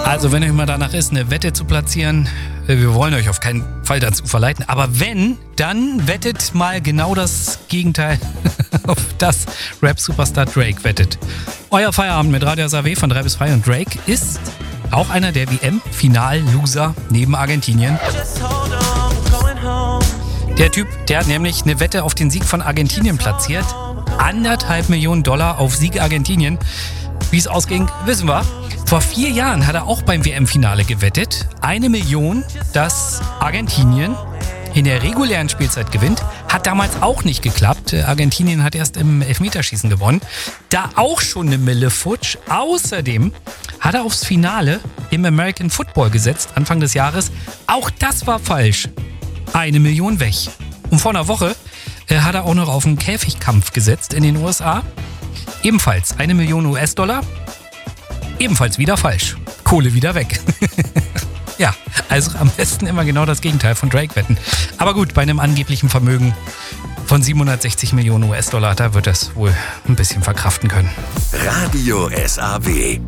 Also wenn euch mal danach ist, eine Wette zu platzieren, wir wollen euch auf keinen Fall dazu verleiten, aber wenn, dann wettet mal genau das Gegenteil, auf das Rap-Superstar Drake wettet. Euer Feierabend mit Radio SAW von 3 bis 3 und Drake ist auch einer der WM-Final-Loser neben Argentinien. Der Typ, der hat nämlich eine Wette auf den Sieg von Argentinien platziert. 1,5 Millionen Dollar auf Sieg Argentinien. Wie es ausging, wissen wir. Vor 4 Jahren hat er auch beim WM-Finale gewettet. 1 Million, dass Argentinien in der regulären Spielzeit gewinnt. Hat damals auch nicht geklappt. Argentinien hat erst im Elfmeterschießen gewonnen. Da auch schon eine Mille futsch. Außerdem hat er aufs Finale im American Football gesetzt, Anfang des Jahres. Auch das war falsch. 1 Million weg. Und vor einer Woche hat er auch noch auf einen Käfigkampf gesetzt in den USA. Ebenfalls 1 Million US-Dollar. Ebenfalls wieder falsch. Kohle wieder weg. Ja, also am besten immer genau das Gegenteil von Drake wetten. Aber gut, bei einem angeblichen Vermögen von 760 Millionen US-Dollar, da wird das wohl ein bisschen verkraften können. Radio SAW.